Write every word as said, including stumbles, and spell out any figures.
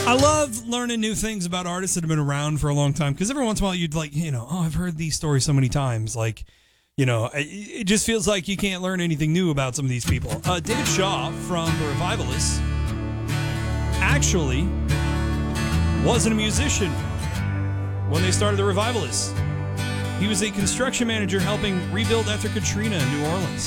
I love learning new things about artists that have been around for a long time, because every once in a while you'd like, you know, oh, I've heard these stories so many times. Like, you know, it just feels like you can't learn anything new about some of these people. Uh, David Shaw from The Revivalists actually wasn't a musician when they started The Revivalists. He was a construction manager helping rebuild after Katrina in New Orleans.